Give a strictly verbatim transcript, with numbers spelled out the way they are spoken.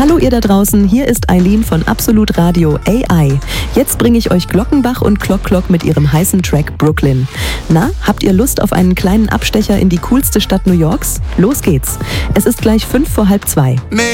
Hallo ihr da draußen, hier ist Eileen von Absolut Radio A I. Jetzt bringe ich euch Glockenbach und Clock Clock mit ihrem heißen Track Brooklyn. Na, habt ihr Lust auf einen kleinen Abstecher in die coolste Stadt New Yorks? Los geht's. Es ist gleich fünf vor halb zwei.